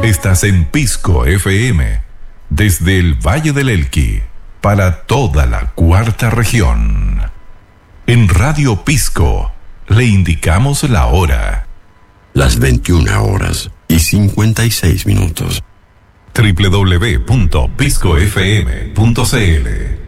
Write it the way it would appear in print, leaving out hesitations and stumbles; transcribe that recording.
Estás en Pisco FM, desde el Valle del Elqui, para toda la cuarta región. En Radio Pisco, le indicamos la hora. Las 21:56. www.piscofm.cl